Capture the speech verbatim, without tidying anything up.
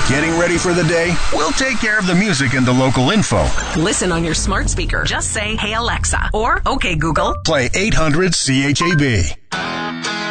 Getting ready for the day? We'll take care of the music and the local info. Listen on your smart speaker. Just say, "Hey Alexa," or "Okay Google." Play eight hundred C H A B.